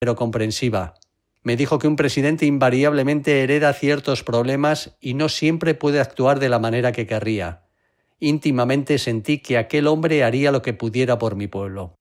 pero comprensiva. Me dijo que un presidente invariablemente hereda ciertos problemas y no siempre puede actuar de la manera que querría. Íntimamente sentí que aquel hombre haría lo que pudiera por mi pueblo.